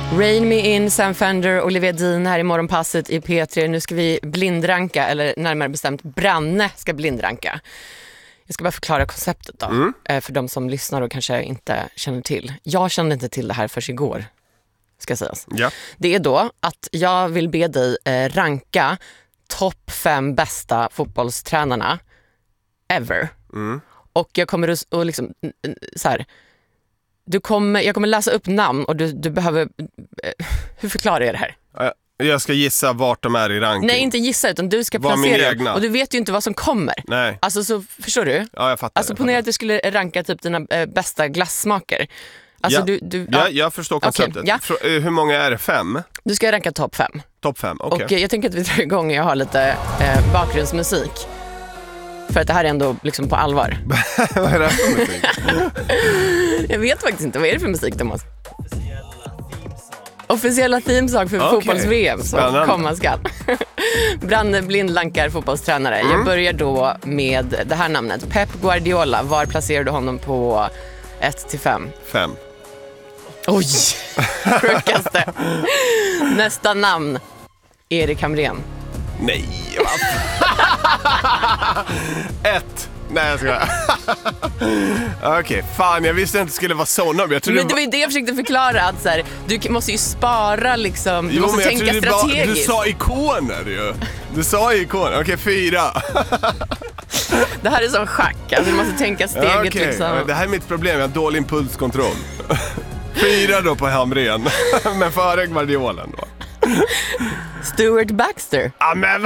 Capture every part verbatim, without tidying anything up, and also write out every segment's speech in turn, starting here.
Rain Me In, Sam Fender, Olivia Dean här i morgonpasset i P tre. Nu ska vi blindranka, eller närmare bestämt Branne ska blindranka. Jag ska bara förklara konceptet då, mm. för de som lyssnar och kanske inte känner till. Jag kände inte till det här först igår, ska sägas. Ja. Det är då att jag vill be dig eh, ranka topp fem bästa fotbollstränarna ever. Mm. Och jag kommer att och liksom, så här... Du kommer, jag kommer läsa upp namn och du, du behöver... Hur förklarar jag det här? Jag ska gissa vart de är i ranking. Nej, inte gissa, utan du ska var placera dem. Och du vet ju inte vad som kommer. Nej. Alltså, så förstår du? Ja, jag fattar. Alltså, ponera att du skulle ranka typ dina äh, bästa glassmaker. Alltså, ja. du, du, ja. ja, jag förstår konceptet. Okay, ja. Hur många är det? Fem? Du ska ranka topp fem. Topp fem, okej. Okay. Och jag tänker att vi drar igång. Jag har lite äh, bakgrundsmusik. För att det här är ändå liksom på allvar. Vad är det för musik? Jag vet faktiskt inte. Vad är det för musik, Thomas? Officiella themesång för okay. fotbolls-V M som komma skall. Branne blindlankar fotbollstränare. Mm. Jag börjar då med det här namnet. Pep Guardiola. Var placerar du honom på ett till fem? fem. Oj, sjukaste. Nästa namn. Erik Hamrén. Nej, vad Ett. Nej, jag ska. Okej, okay, fan, jag visste inte att det skulle vara så. Jag men det var ju det jag försökte förklara. Att så här, du måste ju spara liksom. Du jo, måste tänka strategiskt. Bara, du sa ikoner ju. Du sa ikoner. Okej, okay, fyra. Det här är som schack. Alltså, du måste tänka steget ja, okay. liksom. Det här är mitt problem. Jag har dålig impulskontroll. Fyra då på Hamrén. Men före Guardiolan då. Stuart Baxter. Amen.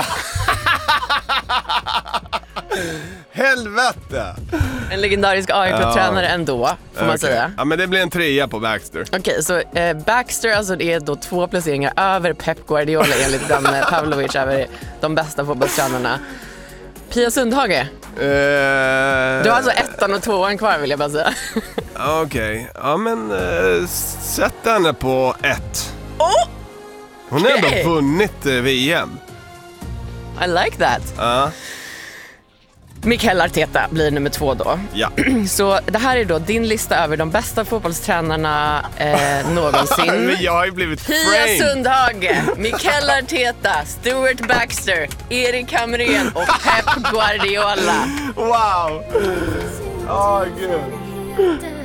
Helvete. En legendarisk A I K-tränare ja. ändå, får man okay. säga. Ja, men det blir en trea på Baxter. Okej, okay, så eh, Baxter alltså är då två placeringar över Pep Guardiola enligt Dan Pavlovic över de bästa fotbollstränarna. Pia Sundhage. Uh... Du har alltså ettan och tvåan kvar, vill jag bara säga. Okej, okay. ja men uh, sätt henne på ett. Oh! Hon har okay. ändå vunnit uh, V M. I like that. Ja. Uh. Mikel Arteta blir nummer två då. Ja. Så det här är då din lista över de bästa fotbollstränarna eh, någonsin. Men jag har ju blivit Pia framed. Sundhage, Mikel Arteta, Stuart Baxter, Erik Hamrén och Pep Guardiola. Wow. Åh, oh, gud.